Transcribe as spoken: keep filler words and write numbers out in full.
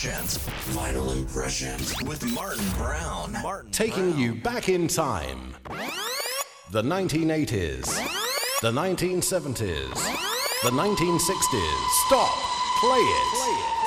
Impressions. Final Impressions with Martin Brown. Martin Taking Brown. you back in time. The nineteen eighties. The nineteen seventies. The nineteen sixties. Stop. Play it. Play it.